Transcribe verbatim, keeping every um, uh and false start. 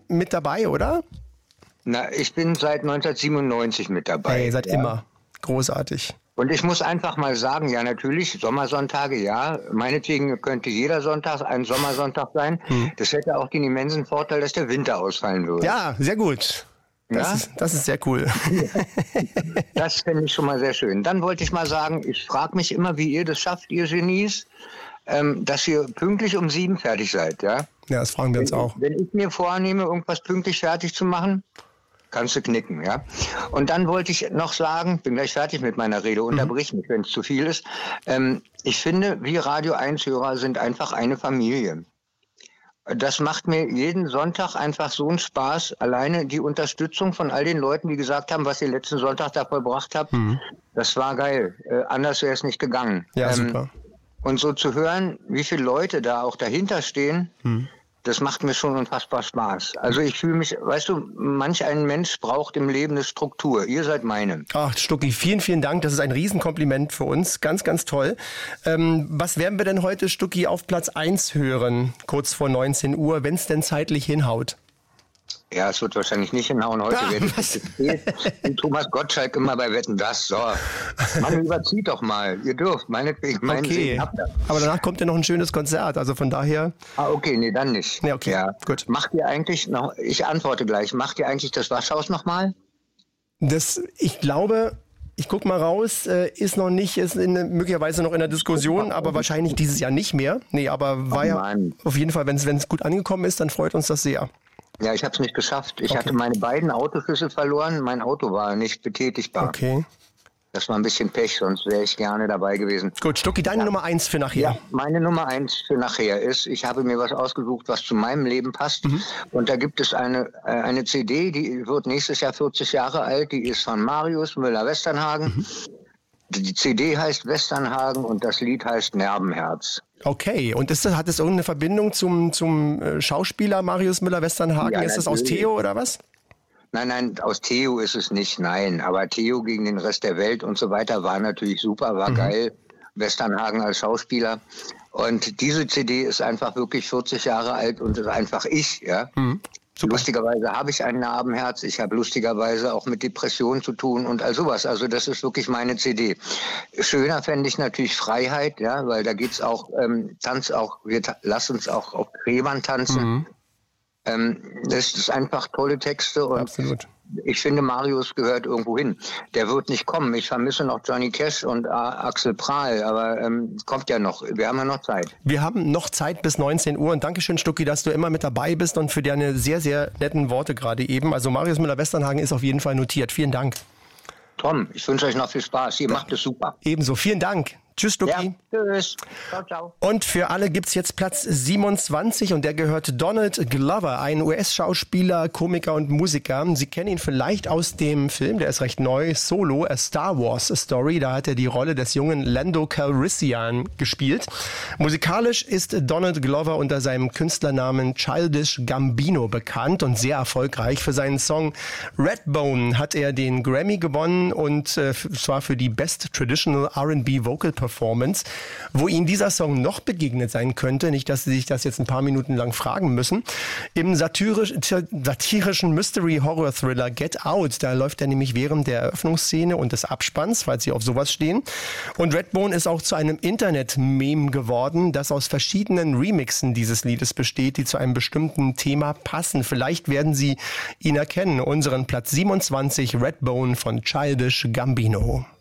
mit dabei, oder? Na, ich bin seit neunzehnhundertsiebenundneunzig mit dabei. Hey, seit ja. immer. Großartig. Und ich muss einfach mal sagen, ja natürlich, Sommersonntage, ja, meinetwegen könnte jeder Sonntag ein Sommersonntag sein. Hm. Das hätte auch den immensen Vorteil, dass der Winter ausfallen würde. Ja, sehr gut. Das, ja? ist, das ist sehr cool. Das finde ich schon mal sehr schön. Dann wollte ich mal sagen, ich frage mich immer, wie ihr das schafft, ihr Genies, ähm, dass ihr pünktlich um sieben fertig seid, ja? Ja, das fragen wir uns wenn, auch. Wenn ich mir vornehme, irgendwas pünktlich fertig zu machen, kannst du knicken, ja. Und dann wollte ich noch sagen, bin gleich fertig mit meiner Rede, unterbrich mhm. mich, wenn es zu viel ist. Ähm, ich finde, wir Radio eins-Hörer sind einfach eine Familie. Das macht mir jeden Sonntag einfach so einen Spaß. Alleine die Unterstützung von all den Leuten, die gesagt haben, was ihr letzten Sonntag da vollbracht habt, mhm. das war geil. Äh, anders wäre es nicht gegangen. Ja, ähm, super. Und so zu hören, wie viele Leute da auch dahinter stehen, mhm. das macht mir schon unfassbar Spaß. Also ich fühle mich, weißt du, manch ein Mensch braucht im Leben eine Struktur. Ihr seid meine. Ach, Stucki, vielen, vielen Dank. Das ist ein Riesenkompliment für uns. Ganz, ganz toll. Ähm, was werden wir denn heute, Stucki, auf Platz eins hören, kurz vor neunzehn Uhr, wenn es denn zeitlich hinhaut? Ja, es wird wahrscheinlich nicht hinhauen. Heute ah, werde ich gespielt. Thomas Gottschalk immer bei Wetten, das. So, Mann, überzieht doch mal. Ihr dürft, meinetwegen, meinen okay. habt ihr. Aber danach kommt ja noch ein schönes Konzert, also von daher... Ah, okay, nee, dann nicht. Nee, okay, ja. gut. Macht ihr eigentlich noch, ich antworte gleich, macht ihr eigentlich das Waschhaus nochmal? Das, ich glaube... Ich guck mal raus, äh, ist noch nicht, ist in, möglicherweise noch in der Diskussion, aber wahrscheinlich dieses Jahr nicht mehr. Nee, aber war oh, ja auf jeden Fall, wenn es gut angekommen ist, dann freut uns das sehr. Ja, ich habe es nicht geschafft. Ich okay. hatte meine beiden Autoschlüssel verloren, mein Auto war nicht betätigbar. Okay. Das war ein bisschen Pech, sonst wäre ich gerne dabei gewesen. Gut, Stucki, deine ja. Nummer eins für nachher. Ja, meine Nummer eins für nachher ist, ich habe mir was ausgesucht, was zu meinem Leben passt. Mhm. Und da gibt es eine, äh, eine C D, die wird nächstes Jahr vierzig Jahre alt, die ist von Marius Müller-Westernhagen. Mhm. Die C D heißt Westernhagen und das Lied heißt Nervenherz. Okay, und ist das, hat es irgendeine Verbindung zum, zum Schauspieler Marius Müller-Westernhagen? Ja, ist das aus Theo oder was? Nein, nein, aus Theo ist es nicht, nein. Aber Theo gegen den Rest der Welt und so weiter war natürlich super, war mhm. geil. Westernhagen als Schauspieler. Und diese C D ist einfach wirklich vierzig Jahre alt und ist einfach ich, ja. Mhm. Lustigerweise habe ich ein Narbenherz. Ich habe lustigerweise auch mit Depressionen zu tun und all sowas. Also das ist wirklich meine C D. Schöner fände ich natürlich Freiheit, ja, weil da geht's auch, ähm, Tanz auch, wir ta- lass uns auch auf Gräbern tanzen. Mhm. Ähm, das ist einfach tolle Texte und absolut. Ich finde, Marius gehört irgendwo hin. Der wird nicht kommen. Ich vermisse noch Johnny Cash und äh, Axel Prahl, aber ähm, kommt ja noch. Wir haben ja noch Zeit. Wir haben noch Zeit bis neunzehn Uhr und Dankeschön, Stucki, dass du immer mit dabei bist und für deine sehr, sehr netten Worte gerade eben. Also Marius Müller-Westernhagen ist auf jeden Fall notiert. Vielen Dank. Tom, ich wünsche euch noch viel Spaß. Ihr macht es super. Ebenso. Vielen Dank. Tschüss, Stucki. Ja, tschüss. Ciao, ciao. Und für alle gibt's jetzt Platz siebenundzwanzig und der gehört Donald Glover, ein U S-Schauspieler, Komiker und Musiker. Sie kennen ihn vielleicht aus dem Film, der ist recht neu, Solo, A Star Wars Story. Da hat er die Rolle des jungen Lando Calrissian gespielt. Musikalisch ist Donald Glover unter seinem Künstlernamen Childish Gambino bekannt und sehr erfolgreich. Für seinen Song Redbone hat er den Grammy gewonnen und äh, zwar für die Best Traditional R and B Vocal Performance. Performance, wo Ihnen dieser Song noch begegnet sein könnte, nicht, dass Sie sich das jetzt ein paar Minuten lang fragen müssen. Im satirisch, satirischen Mystery-Horror-Thriller Get Out, da läuft er nämlich während der Eröffnungsszene und des Abspanns, falls Sie auf sowas stehen. Und Redbone ist auch zu einem Internet-Meme geworden, das aus verschiedenen Remixen dieses Liedes besteht, die zu einem bestimmten Thema passen. Vielleicht werden Sie ihn erkennen. Unseren Platz siebenundzwanzig, Redbone von Childish Gambino.